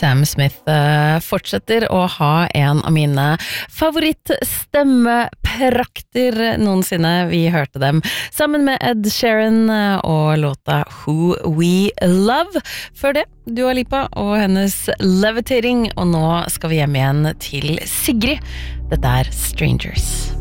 Sam Smith fortsetter å ha en av mine favorittsstemmeprakter noensinne. Vi hørte dem sammen med Ed Sheeran og låta Who We Love. Før det, Dua Lipa og hennes Levitating, og nå skal vi hjem igjen til Sigrid. Dette er Strangers.